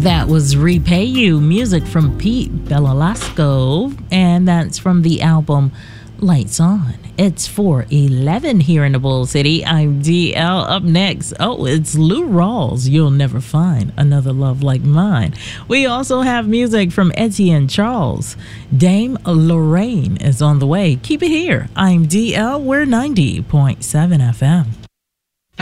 That was Repay You, music from Pete Bellalasco, and that's from the album Lights On. It's 4:11 here in the Bull City. I'm DL. Up next, it's Lou Rawls, You'll Never Find Another Love Like Mine. We also have music from Etienne Charles. Dame Lorraine is on the way. Keep it here. I'm DL. We're 90.7 FM.